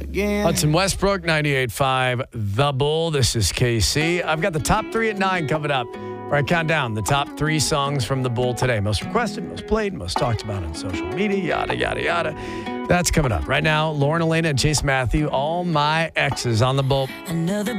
again. Hudson Westbrook, 98.5 The Bull. This is KC. I've got the top 3 at 9 coming up. All right, count down the top 3 songs from The Bull today. Most requested, most played, most talked about on social media, yada, yada, yada. That's coming up. Right now, Lauren Elena and Chase Matthew, All My Exes on The Bull.